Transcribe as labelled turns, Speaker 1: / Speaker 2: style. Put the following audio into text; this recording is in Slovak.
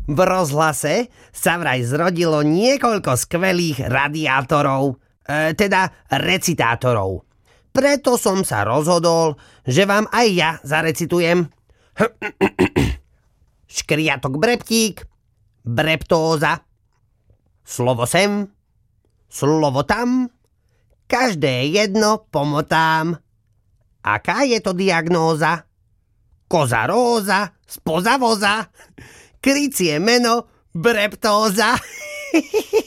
Speaker 1: V rozhlase sa vraj zrodilo niekoľko skvelých radiátorov, teda recitátorov. Preto som sa rozhodol, že vám aj ja zarecitujem. Škriatok breptík, breptóza. Slovo sem, slovo tam, každé jedno pomotám. Aká je to diagnóza? Koza róza, spoza voza, krycie meno breptóza.